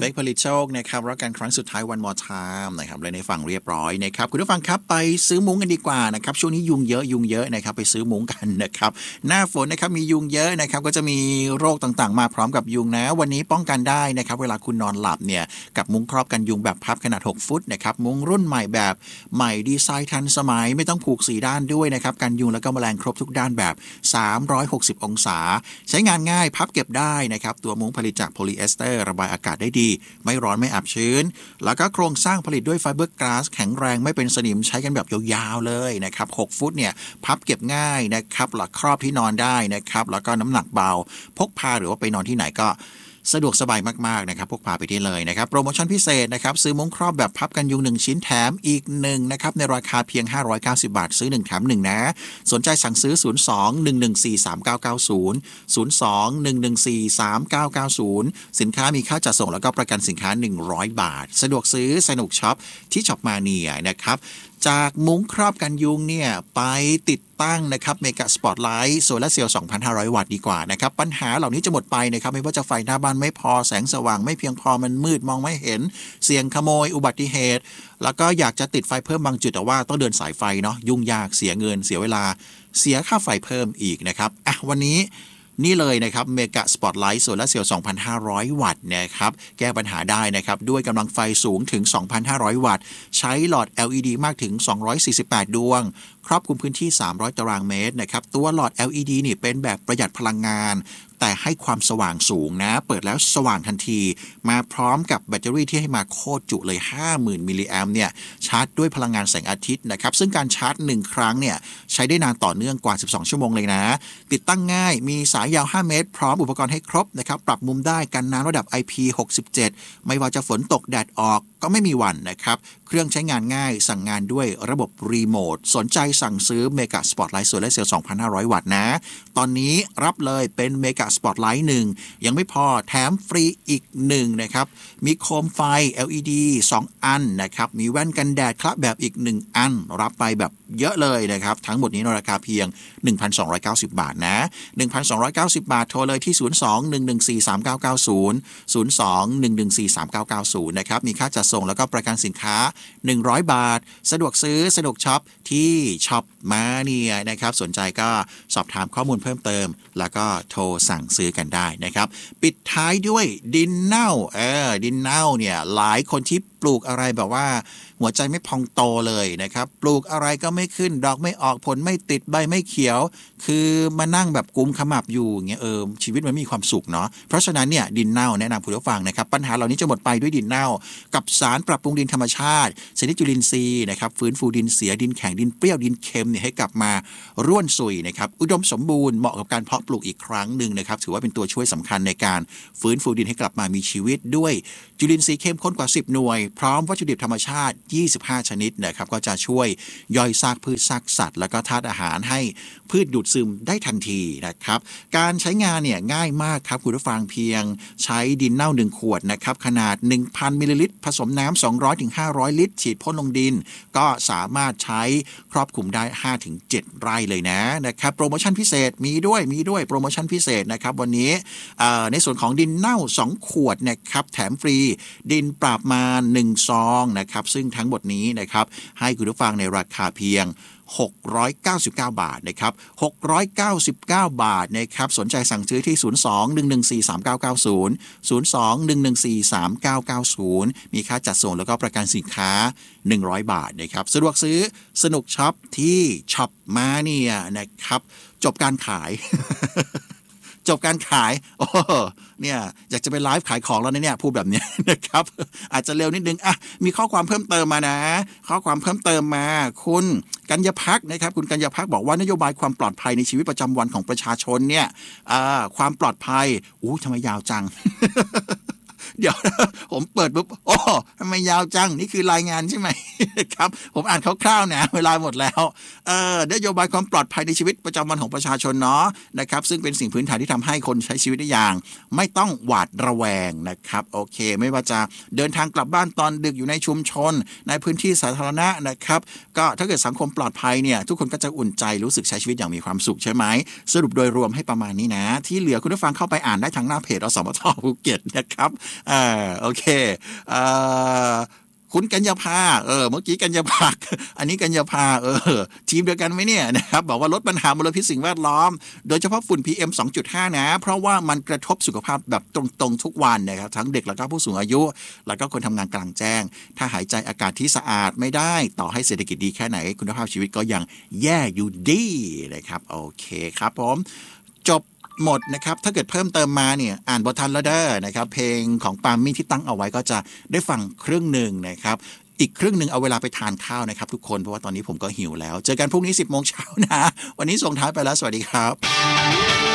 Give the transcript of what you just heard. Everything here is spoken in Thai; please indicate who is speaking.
Speaker 1: เบคผลิตโชคนะครับรักกันครั้งสุดท้าย One More Time นะครับเลยในฟังเรียบร้อยนะครับคุณผู้ฟังครับไปซื้อมุ้งกันดีกว่านะครับช่วงนี้ยุงเยอะนะครับไปซื้อมุ้งกันนะครับหน้าฝนนะครับมียุงเยอะนะครับก็จะมีโรคต่างๆมาพร้อมกับยุงนะวันนี้ป้องกันได้นะครับเวลาคุณนอนหลับเนี่ยกับมุ้งครอบกันยุงแบบพับขนาด6ฟุตนะครับมุ้งรุ่นใหม่แบบใหม่ดีไซน์ทันสมัยไม่ต้องผูก4ด้านด้วยนะครับกันยุงแล้วก็แมลงครบทุกด้านแบบ360องศาใช้งานง่ายพับเก็บได้นะครับตัวมุ้งผลิตจากโพลีเอสเตอร์ระบายอากาศได้ดีไม่ร้อนไม่อับชื้นแล้วก็โครงสร้างผลิตด้วยไฟเบอร์กลาสแข็งแรงไม่เป็นสนิมใช้กันแบบยาวๆเลยนะครับ6ฟุตเนี่ยพับเก็บง่ายนะครับหลักครอบที่นอนได้นะครับแล้วก็น้ำหนักเบาพกพาหรือว่าไปนอนที่ไหนก็สะดวกสบายมากๆนะครับพกพาไปได้เลยนะครับโปรโมชั่นพิเศษนะครับซื้อมุ้งครอบแบบพับกันยุง1ชิ้นแถมอีก1นะครับในราคาเพียง590บาทซื้อ1แถม1นะสนใจสั่งซื้อ02-114-3990 02-114-3990สินค้ามีค่าจัดส่งแล้วก็ประกันสินค้า100บาทสะดวกซื้อสนุกช็อปที่ช็อปมาเนียนะครับจากมุ้งครอบกันยุงเนี่ยไปติดตั้งนะครับเมกะสปอตไลท์โซลาร์เซลล์ 2,500 วัตต์ดีกว่านะครับปัญหาเหล่านี้จะหมดไปนะครับไม่ว่าจะไฟหน้าบ้านไม่พอแสงสว่างไม่เพียงพอมันมืดมองไม่เห็นเสี่ยงขโมยอุบัติเหตุแล้วก็อยากจะติดไฟเพิ่มบางจุดแต่ว่าต้องเดินสายไฟเนาะยุ่งยากเสียเงินเสียเวลาเสียค่าไฟเพิ่มอีกนะครับวันนี้นี่เลยนะครับเมกะสปอตไลท์โซลาร์เซลล์ 2,500 วัตต์นะครับแก้ปัญหาได้นะครับด้วยกำลังไฟสูงถึง 2,500 วัตต์ใช้หลอด LED มากถึง248ดวงครอบคลุมพื้นที่300ตารางเมตรนะครับตัวหลอด LED นี่เป็นแบบประหยัดพลังงานแต่ให้ความสว่างสูงนะเปิดแล้วสว่างทันทีมาพร้อมกับแบตเตอรี่ที่ให้มาโคตรจุเลย 50,000 มิลลิแอมป์เนี่ยชาร์จด้วยพลังงานแสงอาทิตย์นะครับซึ่งการชาร์จ1ครั้งเนี่ยใช้ได้นานต่อเนื่องกว่า12ชั่วโมงเลยนะติดตั้งง่ายมีสายยาว5เมตรพร้อมอุปกรณ์ให้ครบนะครับปรับมุมได้กันน้ำระดับ IP67 ไม่ว่าจะฝนตกแดดออกก็ไม่มีวันนะครับเครื่องใช้งานง่ายสั่งงานด้วยระบบรีโมทสนใจสั่งซื้อเมกะสปอตไลท์โซลาร์เซลล์ 2,500 วัตต์นะตอนนี้รับเลยเป็นเมกะสปอตไลท์1ยังไม่พอแถมฟรีอีก1นะครับมีโคมไฟ LED 2 อันนะครับมีแว่นกันแดดคละแบบอีก1อันรับไปแบบเยอะเลยนะครับทั้งหมดนี้ในราคาเพียง 1,290 บาทนะ 1,290 บาทโทรเลยที่ 02-114-3990 02-114-3990 นะครับมีค่าจัดส่งแล้วก็ประกันสินค้า100บาทสะดวกซื้อสะดวกช็อปที่ช็อปมาเนียนะครับสนใจก็สอบถามข้อมูลเพิ่มเติมแล้วก็โทรสั่งซื้อกันได้นะครับปิดท้ายด้วยดินเน่าดินเน่าเนี่ยหลายคนที่ปลูกอะไรแบบว่าหัวใจไม่พองโตเลยนะครับปลูกอะไรก็ไม่ขึ้นดอกไม่ออกผลไม่ติดใบไม่เขียวคือมานั่งแบบกุมขมับอยู่เงี้ยชีวิตมันมีความสุขเนาะเพราะฉะนั้นเนี่ยดินเน่าแนะนำผู้ฟังนะครับปัญหาเหล่านี้จะหมดไปด้วยดินเน่ากับสารปรับปรุงดินธรรมชาติชนิดจุลินทรีย์นะครับฟื้นฟูดินเสียดินแข็งดินเปรี้ยวดินเค็มเนี่ยให้กลับมาร่วนซุยนะครับอุดมสมบูรณ์เหมาะกับการเพาะปลูกอีกครั้งนึงนะครับถือว่าเป็นตัวช่วยสำคัญในการฟื้นฟูดินให้กลับมามีชีวิตด้วยจุลินทรีย์เข้มข้นกว่า10หน่วยพร้อมวัตถุดิบธรรมชาติ25ชนิดนะครับก็จะช่วยย่อยซากพืชซากสัตว์แล้วก็ธาตุอาหารให้พืชดูดซึมได้ทันทีนะครับการใช้งานเนี่ยง่ายมากครับคุณผู้ฟังเพียงใช้ดินเน่า1ขวดนะครับขนาด 1,000 มิลลิลิตรผสมน้ำ200 ถึง 500 ลิตรฉีดพ่นลงดินก็สามารถใช้ครอบคลุมได้ 5-7 ไร่เลยนะครับโปรโมชั่นพิเศษมีด้วยโปรโมชั่นพิเศษนะครับวันนี้ในส่วนของดินเน่า2ขวดนะครับแถมฟรีดินปราบมาร1ซองนะครับซึ่งทั้งหมดนี้นะครับให้คุณผู้ฟังในราคาเพียง699 บาทนะครับ699 บาทนะครับสนใจสั่งซื้อที่ 02-114-3990 02-114-3990 มีค่าจัดส่งแล้วก็ประกันสินค้า100บาทนะครับสะดวกซื้อสนุกช็อปที่ช็อปมาเนี่ยนะครับจบการขาย จบการขายเนี่ยอยากจะไปไลฟ์ขายของแล้วเนี่ยพูดแบบนี้นะครับอาจจะเร็วนิดนึงมีข้อความเพิ่มเติมมานะข้อความเพิ่มเติมมาคุณกัญญาภักดิ์นะครับคุณกัญญาภักดิ์บอกว่านโยบายความปลอดภัยในชีวิตประจำวันของประชาชนเนี่ยความปลอดภัยทำไมยาวจัง เดี๋ยวผมเปิดปุ๊บทำไมยาวจังนี่คือรายงานใช่ไหม ครับผมอ่านคร่าวๆนะเวลาหมดแล้วนโยบายความปลอดภัยในชีวิตประจำวันของประชาชนเนาะนะครับซึ่งเป็นสิ่งพื้นฐานที่ทำให้คนใช้ชีวิตได้อย่างไม่ต้องหวาดระแวงนะครับโอเคไม่ว่าจะเดินทางกลับบ้านตอนดึกอยู่ในชุมชนในพื้นที่สาธารณะนะครับก็ถ้าเกิดสังคมปลอดภัยเนี่ยทุกคนก็จะอุ่นใจรู้สึกใช้ชีวิตอย่างมีความสุขใช่ไหมสรุปโดยรวมให้ประมาณนี้นะที่เหลือคุณผู้ฟังเข้าไปอ่านได้ทางหน้าเพจอสมทภูเก็ตนะครับโอเคเอ่อคุณกัญญาภาเมื่อกี้กัญญาภาอันนี้กัญญาภาทีมเดียวกันไหมเนี่ยนะครับบอกว่าลดปัญหามลพิษสิ่งแวดล้อมโดยเฉพาะฝุ่น PM 2.5 นะเพราะว่ามันกระทบสุขภาพแบบตรงๆทุกวันนะครับทั้งเด็กแล้วก็ผู้สูงอายุแล้วก็คนทำงานกลางแจ้งถ้าหายใจอากาศที่สะอาดไม่ได้ต่อให้เศรษฐกิจดีแค่ไหนคุณภาพชีวิตก็ยังแย่อยู่ดีนะครับโอเคครับผมจบหมดนะครับถ้าเกิดเพิ่มเติมมาเนี่ยอ่านบททันแล้วเด้อนะครับเพลงของปามี่ที่ตั้งเอาไว้ก็จะได้ฟังครึ่งหนึ่งนะครับอีกครึ่งหนึ่งเอาเวลาไปทานข้าวนะครับทุกคนเพราะว่าตอนนี้ผมก็หิวแล้วเจอกันพรุ่งนี้ 10 โมงเช้านะวันนี้ส่งท้ายไปแล้วสวัสดีครับ